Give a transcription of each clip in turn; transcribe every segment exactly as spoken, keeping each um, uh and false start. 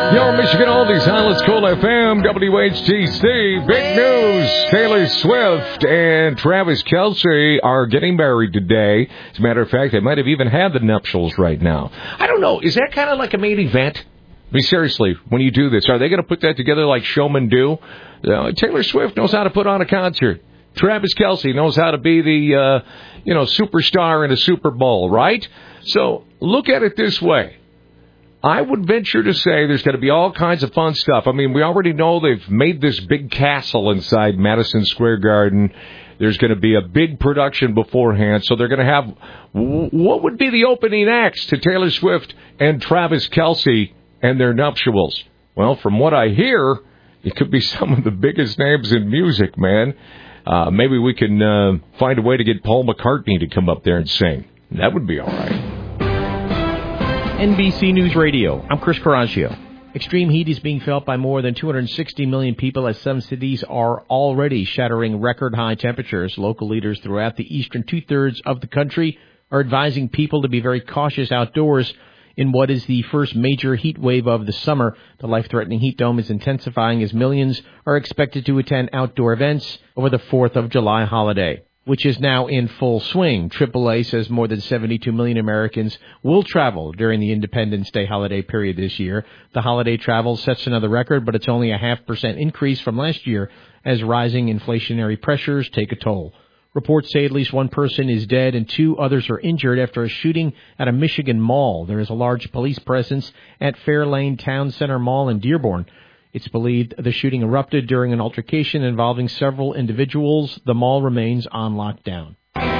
Yo, Michigan Oldies, Highlands Cool F M, W H T C. Big news. Taylor Swift and Travis Kelce are getting married today. As a matter of fact, they might have even had the nuptials right now. I don't know. Is that kind of like a main event? I mean, seriously, when you do this, are they going to put that together like showmen do? Uh, Taylor Swift knows how to put on a concert. Travis Kelce knows how to be the, uh, you know, superstar in a Super Bowl, right? So look at it this way. I would venture to say there's going to be all kinds of fun stuff. I mean, we already know they've made this big castle inside Madison Square Garden. There's going to be a big production beforehand. So they're going to have, what would be the opening acts to Taylor Swift and Travis Kelce and their nuptials? Well, from what I hear, it could be some of the biggest names in music, man. Uh, maybe we can uh, find a way to get Paul McCartney to come up there and sing. That would be all right. N B C News Radio. I'm Chris Coraggio. Extreme heat is being felt by more than two hundred sixty million people as some cities are already shattering record-high temperatures. Local leaders throughout the eastern two-thirds of the country are advising people to be very cautious outdoors in what is the first major heat wave of the summer. The life-threatening heat dome is intensifying as millions are expected to attend outdoor events over the fourth of July holiday, which is now in full swing. triple A says more than seventy-two million Americans will travel during the Independence Day holiday period this year. The holiday travel sets another record, but it's only a half percent increase from last year as rising inflationary pressures take a toll. Reports say at least one person is dead and two others are injured after a shooting at a Michigan mall. There is a large police presence at Fairlane Town Center Mall in Dearborn. It's believed the shooting erupted during an altercation involving several individuals. The mall remains on lockdown.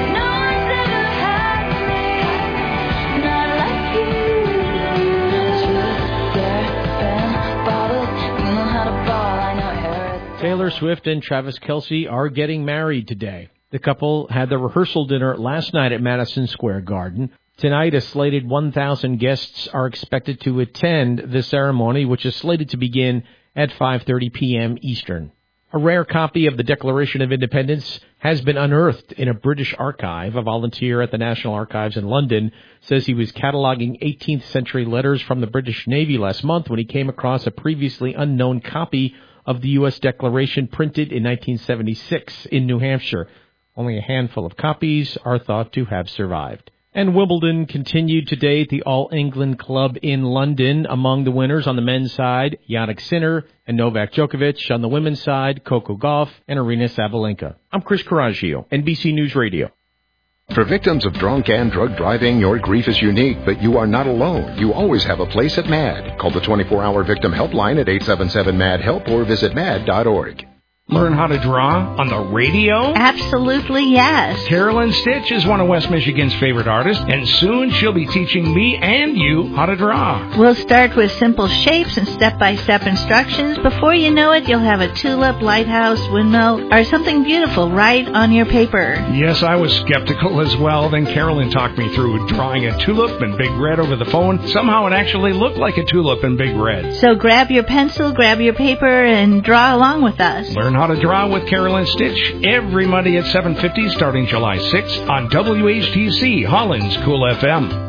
Taylor Swift and Travis Kelce are getting married today. The couple had their rehearsal dinner last night at Madison Square Garden. Tonight, a slated one thousand guests are expected to attend the ceremony, which is slated to begin at five thirty p.m. Eastern. A rare copy of the Declaration of Independence has been unearthed in a British archive. A volunteer at the National Archives in London says he was cataloging eighteenth century letters from the British Navy last month when he came across a previously unknown copy of the U S Declaration printed in nineteen seventy-six in New Hampshire. Only a handful of copies are thought to have survived. And Wimbledon continued today at the All England Club in London. Among the winners on the men's side, Jannik Sinner and Novak Djokovic. On the women's side, Coco Gauff and Aryna Sabalenka. I'm Chris Coraggio, N B C News Radio. For victims of drunk and drug driving, your grief is unique, but you are not alone. You always have a place at MAD. Call the twenty-four hour victim helpline at eight seven seven M A D HELP or visit mad dot org. Learn how to draw on the radio? Absolutely, yes. Carolyn Stitch is one of West Michigan's favorite artists, and soon she'll be teaching me and you how to draw. We'll start with simple shapes and step-by-step instructions. Before you know it, you'll have a tulip, lighthouse, windmill, or something beautiful right on your paper. Yes, I was skeptical as well. Then Carolyn talked me through drawing a tulip in big red over the phone. Somehow it actually looked like a tulip in big red. So grab your pencil, grab your paper, and draw along with us. Learn how to draw with Carolyn Stitch every Monday at seven fifty starting July sixth on W H T C Holland's Cool F M.